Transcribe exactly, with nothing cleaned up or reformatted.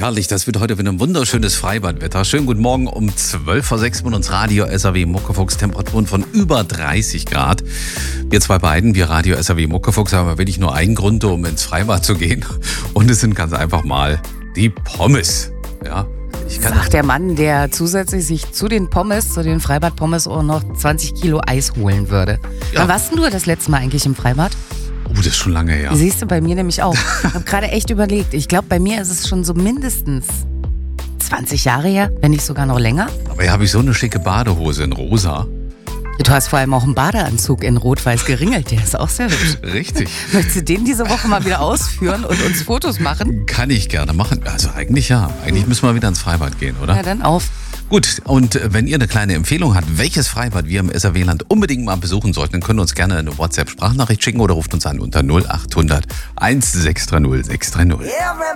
herrlich. Das wird heute wieder ein wunderschönes Freibadwetter. Schönen guten Morgen um zwölf vor sechs mit uns Radio S R W Muckefuchs. Temperaturen von über dreißig Grad. Wir zwei beiden, wir Radio S R W Muckefuchs, haben aber wirklich nur einen Grund, um ins Freibad zu gehen. Und es sind ganz einfach mal die Pommes. Ja. Ich kann Sagt der Mann, der zusätzlich sich zu den Pommes, zu den Freibad-Pommes auch noch zwanzig Kilo Eis holen würde. Ja. Wann warst denn du das letzte Mal eigentlich im Freibad? Oh, das ist schon lange her. Siehst du, bei mir nämlich auch. Ich habe gerade echt überlegt. Ich glaube, bei mir ist es schon so mindestens zwanzig Jahre her, wenn nicht sogar noch länger. Aber hier habe ich so eine schicke Badehose in rosa. Du hast vor allem auch einen Badeanzug in rot-weiß geringelt. Der ist auch sehr hübsch. Richtig. Möchtest du den diese Woche mal wieder ausführen und uns Fotos machen? Kann ich gerne machen. Also eigentlich ja. Eigentlich müssen wir wieder ins Freibad gehen, oder? Ja, dann auf. Gut, und wenn ihr eine kleine Empfehlung habt, welches Freibad wir im S R W-Land unbedingt mal besuchen sollten, dann könnt ihr uns gerne eine WhatsApp-Sprachnachricht schicken oder ruft uns an unter null acht hundert eins sechs drei null sechs drei null.